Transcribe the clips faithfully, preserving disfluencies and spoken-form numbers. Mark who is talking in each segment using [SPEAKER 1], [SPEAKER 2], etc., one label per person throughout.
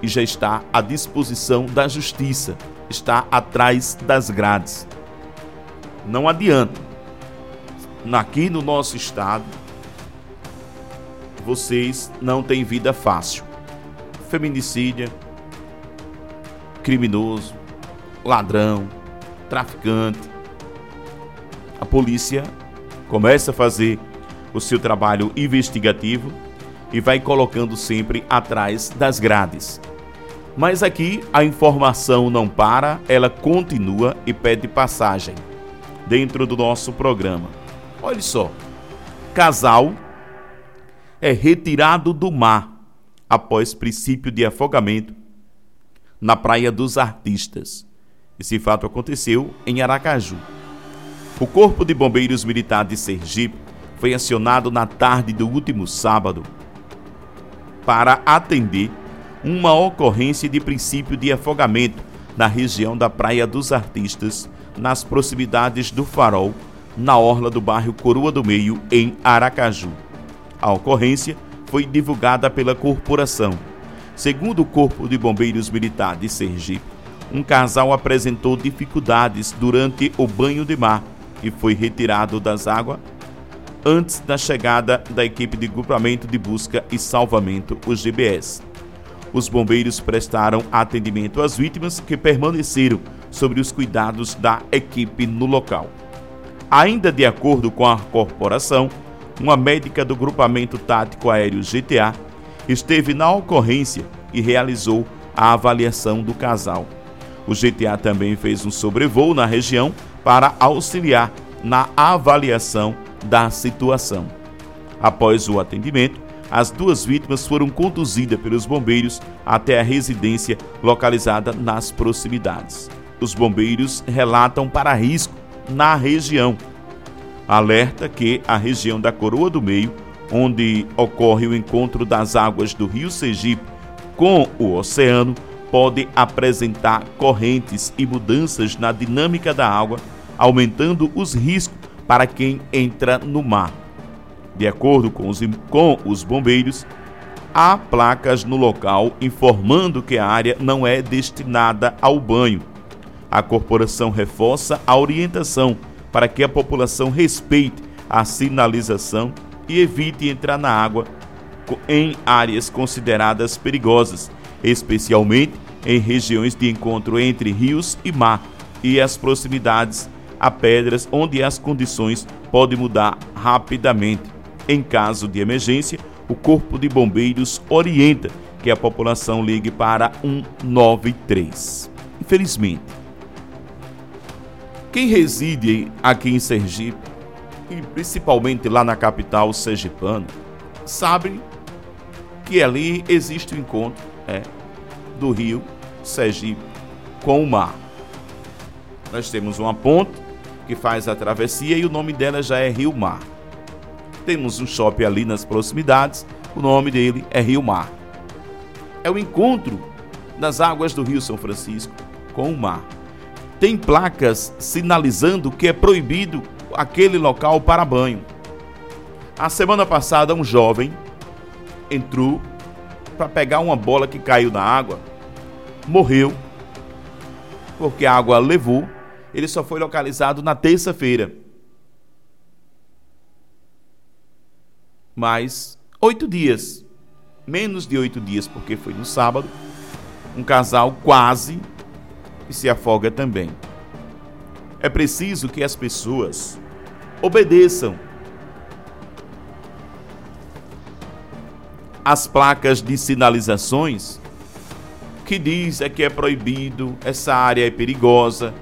[SPEAKER 1] e já está à disposição da justiça, está atrás das grades. Não adianta. Aqui no nosso estado, vocês não têm vida fácil. Feminicídio, criminoso, ladrão, traficante. A polícia começa a fazer o seu trabalho investigativo e vai colocando sempre atrás das grades. Mas aqui a informação não para, ela continua e pede passagem dentro do nosso programa. Olha só, casal é retirado do mar após princípio de afogamento na Praia dos Artistas. Esse fato aconteceu em Aracaju. O Corpo de Bombeiros Militar de Sergipe foi acionado na tarde do último sábado para atender uma ocorrência de princípio de afogamento na região da Praia dos Artistas, nas proximidades do Farol, na orla do bairro Coroa do Meio, em Aracaju. A ocorrência foi divulgada pela corporação. Segundo o Corpo de Bombeiros Militar de Sergipe, um casal apresentou dificuldades durante o banho de mar e foi retirado das águas antes da chegada da equipe de grupamento de busca e salvamento, o G B S. Os bombeiros prestaram atendimento às vítimas, que permaneceram sob os cuidados da equipe no local. Ainda de acordo com a corporação, uma médica do Grupamento Tático Aéreo G T A esteve na ocorrência e realizou a avaliação do casal. O G T A também fez um sobrevoo na região para auxiliar na avaliação da situação. Após o atendimento, as duas vítimas foram conduzidas pelos bombeiros até a residência localizada nas proximidades. Os bombeiros relatam para risco na região. Alerta que a região da Coroa do Meio, onde ocorre o encontro das águas do Rio Sergipe com o oceano, pode apresentar correntes e mudanças na dinâmica da água, aumentando os riscos para quem entra no mar. De acordo com os, com os bombeiros, há placas no local informando que a área não é destinada ao banho. A corporação reforça a orientação para que a população respeite a sinalização e evite entrar na água em áreas consideradas perigosas, especialmente em regiões de encontro entre rios e mar e as proximidades a pedras, onde as condições podem mudar rapidamente. Em caso de emergência, o Corpo de Bombeiros orienta que a população ligue para um nove três. Infelizmente, quem reside aqui em Sergipe, e principalmente lá na capital sergipana, sabe que ali existe o encontro é, do rio Sergipe com o mar. Nós temos uma ponte que faz a travessia e o nome dela já é Rio Mar. Temos um shopping ali nas proximidades, o nome dele é Rio Mar. É o encontro das águas do Rio São Francisco com o mar. Tem placas sinalizando que é proibido aquele local para banho. A semana passada, um jovem entrou para pegar uma bola que caiu na água, morreu, porque a água levou. Ele só foi localizado na terça-feira. Mas oito dias, menos de oito dias, porque foi no sábado, um casal quase se afoga também. É preciso que as pessoas obedeçam as placas de sinalizações que diz é que é proibido, essa área é perigosa.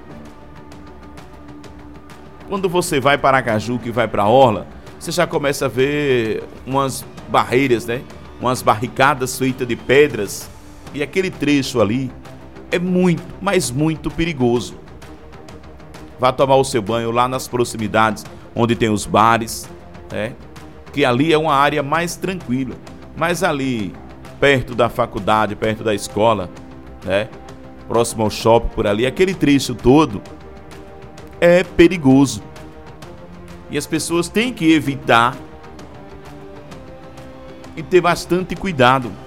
[SPEAKER 1] Quando você vai para Aracaju, que vai para a orla, você já começa a ver umas barreiras, né? Umas barricadas feitas de pedras, e aquele trecho ali é muito, mas muito perigoso. Vá tomar o seu banho lá nas proximidades, onde tem os bares, né? Que ali é uma área mais tranquila. Mas ali, perto da faculdade, perto da escola, né? Próximo ao shopping, por ali, aquele trecho todo é perigoso. E as pessoas têm que evitar e ter bastante cuidado.